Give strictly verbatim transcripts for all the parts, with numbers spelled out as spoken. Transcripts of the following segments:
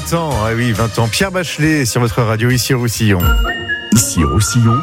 vingt ans, ah oui, vingt ans. Pierre Bachelet sur votre radio, ici Roussillon. Ici Roussillon,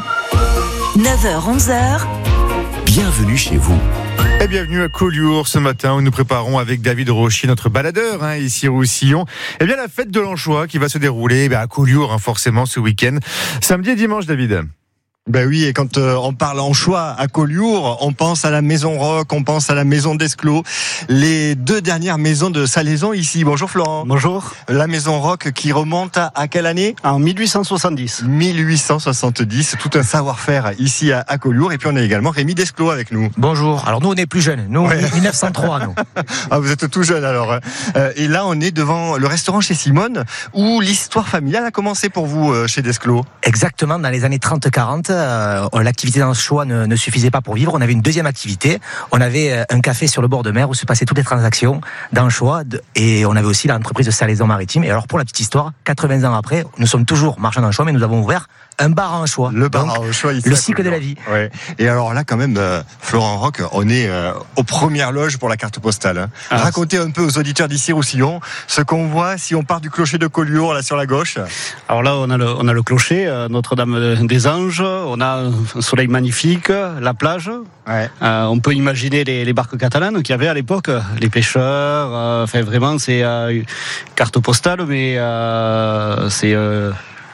neuf heures onze heures. bienvenue chez vous. Et bienvenue à Collioure ce matin où nous préparons avec David Rochier, notre baladeur hein, ici Roussillon, eh bien la fête de l'anchois qui va se dérouler eh à Collioure hein, forcément ce week-end, samedi et dimanche David. Ben oui, et quand euh, on parle anchois à Collioure, on pense à la Maison Rock, on pense à la Maison d'Esclos, les deux dernières maisons de salaison ici. Bonjour Florent. Bonjour. La Maison Rock qui remonte à, à quelle année ? En dix-huit cent soixante-dix. dix-huit cent soixante-dix, tout un savoir-faire ici à, à Collioure. Et puis on a également Rémi Desclos avec nous. Bonjour. Alors nous on est plus jeunes, nous Ouais. mille neuf cent trois nous. Ah, vous êtes tout jeune alors. Euh, et là on est devant le restaurant chez Simone où l'histoire familiale a commencé pour vous euh, chez Desclos. Exactement, dans les années trente quarante, euh, l'activité d'anchois ne, ne suffisait pas pour vivre. On avait une deuxième activité. On avait un café sur le bord de mer où se passaient toutes les transactions d'anchois de, et on avait aussi l'entreprise de salaison maritime. Et alors pour la petite histoire, quatre-vingts ans après, nous sommes toujours marchands d'anchois, mais nous avons ouvert un bar à anchois. Le bar Donc, à anchois ici. le cycle de la vie. Ouais. Et alors là, quand même, euh, Florent Roch, on est euh, aux premières loges pour la carte postale. Hein. Ah, Racontez un peu aux auditeurs d'ici Roussillon ce qu'on voit si on part du clocher de Collioure, là sur la gauche. Alors là, on a le, on a le clocher, euh, Notre-Dame des Anges, on a un soleil magnifique, la plage. Ouais. Euh, on peut imaginer les, les barques catalanes qu'il y avait à l'époque, les pêcheurs. euh, Enfin, vraiment, c'est euh, une carte postale, mais euh, c'est. Euh,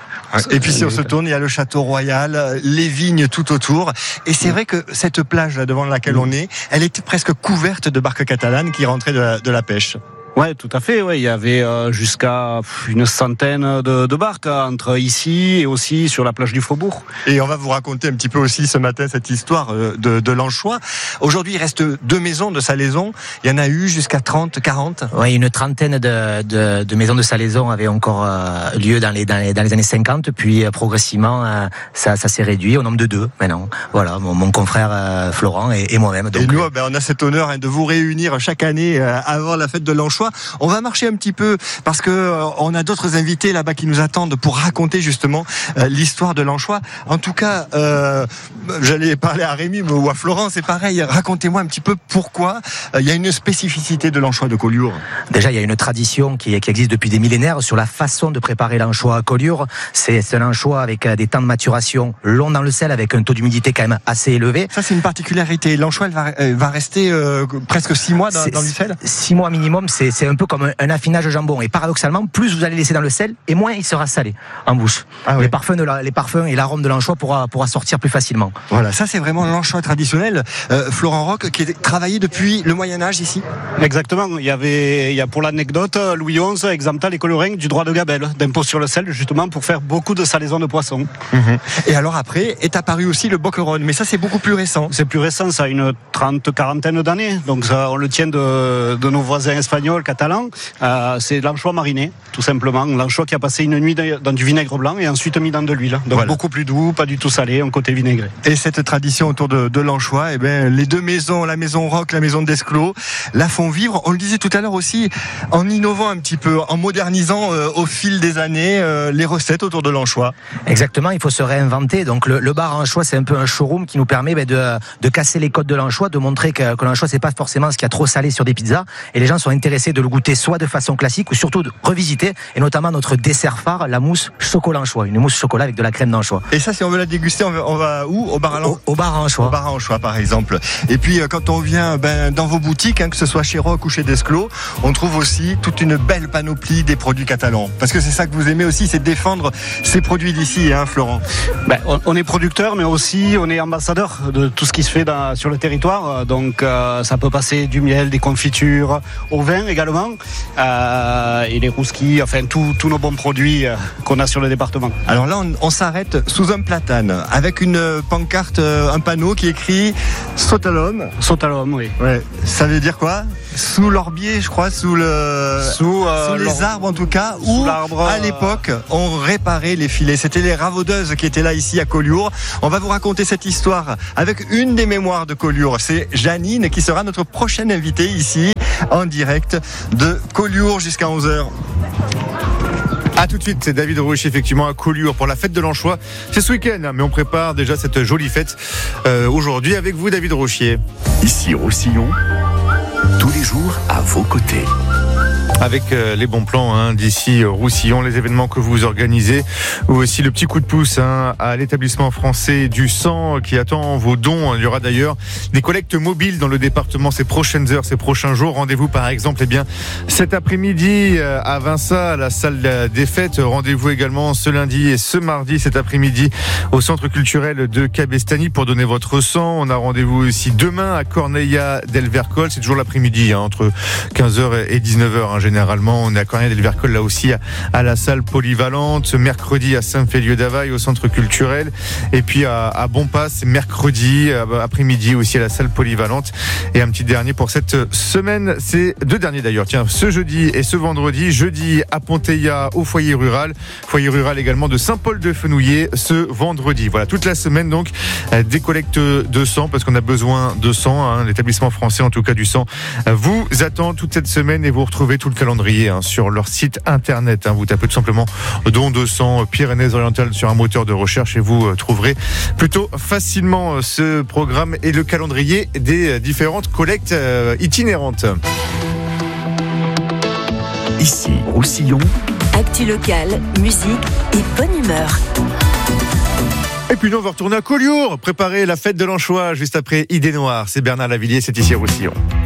Et puis si on se tourne, il y a le château royal, les vignes tout autour. Et c'est vrai que cette plage là devant laquelle on est, elle était presque couverte de barques catalanes qui rentraient de la, de la pêche. Ouais, tout à fait. Ouais, il y avait euh, jusqu'à une centaine de, de barques hein, entre ici et aussi sur la plage du Faubourg. Et on va vous raconter un petit peu aussi ce matin cette histoire de, de l'anchois. Aujourd'hui, il reste deux maisons de salaison. Il y en a eu jusqu'à trente, quarante. Oui, une trentaine de, de, de maisons de salaison avaient encore euh, lieu dans les, dans, les, dans les années cinquante, puis euh, progressivement, euh, ça, ça s'est réduit au nombre de deux maintenant. Voilà, mon, mon confrère euh, Florent et, et moi-même. Donc, et nous, ben, on a cet honneur hein, de vous réunir chaque année euh, avant la fête de l'anchois. On va marcher un petit peu parce que euh, on a d'autres invités là-bas qui nous attendent pour raconter justement euh, l'histoire de l'anchois. En tout cas, euh, j'allais parler à Rémi ou à Florent, c'est pareil. Racontez-moi un petit peu pourquoi euh, il y a une spécificité de l'anchois de Collioure. Déjà, il y a une tradition qui, qui existe depuis des millénaires sur la façon de préparer l'anchois à Collioure. C'est, c'est un anchois avec des temps de maturation longs dans le sel, avec un taux d'humidité quand même assez élevé. Ça, c'est une particularité. L'anchois, elle va, elle va rester euh, presque six mois dans, dans le sel. Six mois minimum, c'est, c'est un peu comme un, un affinage de jambon. Et paradoxalement, plus vous allez laisser dans le sel, et moins il sera salé en bouche. Ah oui. Les parfums, de la, les parfums et l'arôme de l'anchois pourra, pourra sortir plus facilement. Voilà, ça c'est vraiment l'anchois traditionnel. Euh, Florent Roch, qui est travaillé depuis le Moyen-Âge ici. Exactement. Il y avait, il y a pour l'anecdote, Louis onze exempta les Colorins du droit de gabelle, d'impôt sur le sel, justement pour faire beaucoup de salaisons de poissons. Mmh. Et alors après est apparu aussi le boccheron, mais ça c'est beaucoup plus récent. C'est plus récent, ça a une trente, quarantaine d'années. Donc ça, on le tient de, de nos voisins espagnols, catalans. Euh, c'est l'anchois mariné, tout simplement. L'anchois qui a passé une nuit dans du vinaigre blanc et ensuite mis dans de l'huile. Donc voilà. Beaucoup plus doux, pas du tout salé, un côté vinaigré. Et cette tradition autour de, de l'anchois, eh ben, les deux maisons, la maison Roch, la maison d'Esclos, la font vivre. On le disait tout à l'heure aussi, en innovant un petit peu, en modernisant euh, au fil des années euh, les recettes autour de l'anchois. Exactement, il faut se réinventer. Donc le, le bar à anchois, c'est un peu un showroom qui nous permet ben, de, de casser les codes de l'anchois, de montrer que, que l'anchois, c'est pas forcément ce qu'il y a trop salé sur des pizzas. Et les gens sont intéressés de le goûter soit de façon classique ou surtout de revisiter, et notamment notre dessert phare, la mousse chocolat anchois, une mousse chocolat avec de la crème d'anchois. Et ça, si on veut la déguster, on va, on va où ? Au bar à l'anchois. Au, au bar à anchois. Au bar à anchois, par exemple. Et puis, quand on vient ben, dans vos boutiques, hein, que ce soit chez Roch ou chez Desclos, on trouve aussi toute une belle panoplie des produits catalans. Parce que c'est ça que vous aimez aussi, c'est défendre ces produits d'ici, hein, Florent. Ben, on, on est producteur, mais aussi on est ambassadeur de tout ce qui se fait dans, sur le territoire. Donc, euh, ça peut passer du miel, des confitures, au vin également. Euh, et les rouskis, enfin tous nos bons produits euh, qu'on a sur le département. Alors là, on, on s'arrête sous un platane avec une pancarte, un panneau qui écrit Sotalom. Sotalom, oui. Ouais. Ça veut dire quoi ? Sous l'orbier, je crois, sous le sous, euh, sous les arbres en tout cas, où l'arbre, à l'époque on réparait les filets. C'était les ravaudeuses qui étaient là ici à Collioure. On va vous raconter cette histoire avec une des mémoires de Collioure. C'est Janine qui sera notre prochaine invitée ici en direct de Collioure jusqu'à onze heures. A tout de suite, c'est David Rochier effectivement à Collioure pour la fête de l'anchois. C'est ce week-end, mais on prépare déjà cette jolie fête euh, aujourd'hui avec vous, David Rochier. Ici Roussillon, tous les jours à vos côtés. avec euh, les bons plans hein, d'ici Roussillon, les événements que vous organisez, ou aussi le petit coup de pouce hein, à l'établissement français du sang qui attend vos dons. Il y aura d'ailleurs des collectes mobiles dans le département ces prochaines heures, ces prochains jours. Rendez-vous par exemple eh bien, cet après-midi à Vinça, à la salle des fêtes. Rendez-vous également ce lundi et ce mardi, cet après-midi, au centre culturel de Cabestany pour donner votre sang. On a rendez-vous aussi demain à Corneilla del Vercol. C'est toujours l'après-midi, hein, entre quinze heures et dix-neuf heures. Hein, généralement, on est à Corneilla del Vercol, là aussi, à, à la salle polyvalente. Mercredi à Saint-Féliu-d'Availle, au centre culturel. Et puis à, à Bonpass, mercredi après-midi aussi à la salle polyvalente. Et un petit dernier pour cette semaine, c'est deux derniers d'ailleurs. Tiens, ce jeudi et ce vendredi. Jeudi à Ponteilla, au foyer rural. Foyer rural également de Saint-Paul-de-Fenouillet ce vendredi. Voilà, toute la semaine donc, des collectes de sang parce qu'on a besoin de sang. Hein, l'établissement français, en tout cas du sang, vous attend toute cette semaine et vous retrouvez tout le calendrier hein, sur leur site internet. Hein. Vous tapez tout simplement don de sang Pyrénées-Orientales sur un moteur de recherche et vous trouverez plutôt facilement ce programme et le calendrier des différentes collectes itinérantes. Ici, Roussillon. Actu locale, musique et bonne humeur. Et puis nous, on va retourner à Collioure, préparer la fête de l'Anchois juste après Idée Noire. C'est Bernard Lavillier, c'est ici à Roussillon.